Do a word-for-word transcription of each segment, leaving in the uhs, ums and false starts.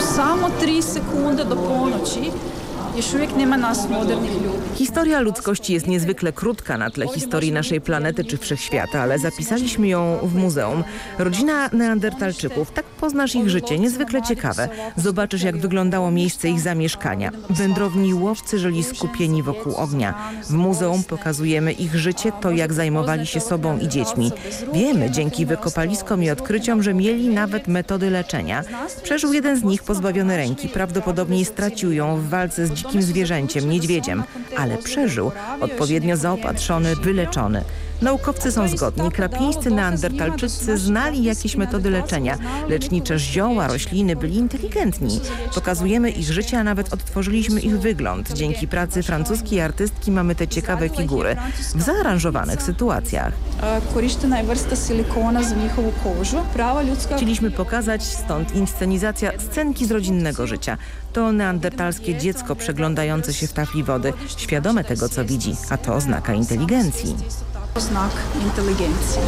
samo tri sekunde do ponoći još uvijek nema nas modernih ljudi. Historia ludzkości jest niezwykle krótka na tle historii naszej planety czy wszechświata, ale zapisaliśmy ją w muzeum. Rodzina Neandertalczyków, tak poznasz ich życie, niezwykle ciekawe. Zobaczysz, jak wyglądało miejsce ich zamieszkania. Wędrowni łowcy żyli skupieni wokół ognia. W muzeum pokazujemy ich życie, to jak zajmowali się sobą i dziećmi. Wiemy dzięki wykopaliskom i odkryciom, że mieli nawet metody leczenia. Przeżył jeden z nich pozbawiony ręki, prawdopodobnie stracił ją w walce z dzikim zwierzęciem, niedźwiedziem, ale przeżył, odpowiednio zaopatrzony, wyleczony. Naukowcy są zgodni. Krapieńscy neandertalczycy znali jakieś metody leczenia. Lecznicze zioła, rośliny, byli inteligentni. Pokazujemy ich życie, a nawet odtworzyliśmy ich wygląd. Dzięki pracy francuskiej artystki mamy te ciekawe figury w zaaranżowanych sytuacjach. Korištena je vrsta silikona za njihovu kožu. Prava ljudska... Chcieliśmy pokazać, stąd inscenizacja scenki z rodzinnego życia. To neandertalskie dziecko przeglądające się w tafli wody, świadome tego, co widzi, a to oznaka inteligencji. Znak inteligencji.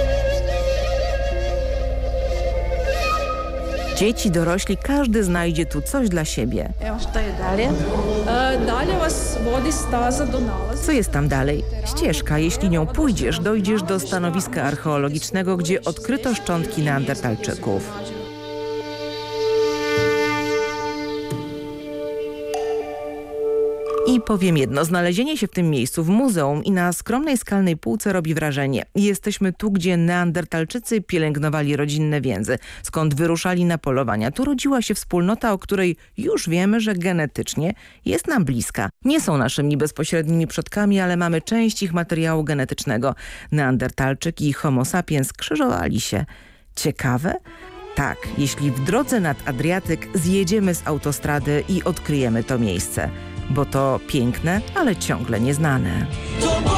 Dzieci, dorośli, każdy znajdzie tu coś dla siebie. Evo šta je dalje. E, dalje was vodi staza do nalaza. Co jest tam dalej? Ścieżka. Jeśli nią pójdziesz, dojdziesz do stanowiska archeologicznego, gdzie odkryto szczątki neandertalczyków. I powiem jedno, znalezienie się w tym miejscu w muzeum i na skromnej skalnej półce robi wrażenie. Jesteśmy tu, gdzie neandertalczycy pielęgnowali rodzinne więzy, skąd wyruszali na polowania. Tu rodziła się wspólnota, o której już wiemy, że genetycznie jest nam bliska. Nie są naszymi bezpośrednimi przodkami, ale mamy część ich materiału genetycznego. Neandertalczyk i Homo sapiens skrzyżowali się. Ciekawe? Tak, jeśli w drodze nad Adriatyk zjedziemy z autostrady i odkryjemy to miejsce. Bo to piękne, ale ciągle nieznane.